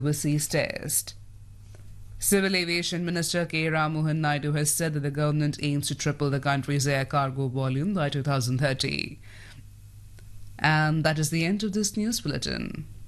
overseas test. Civil Aviation Minister K. Ramohan Naidu has said that the government aims to triple the country's air cargo volume by 2030. And that is the end of this news bulletin.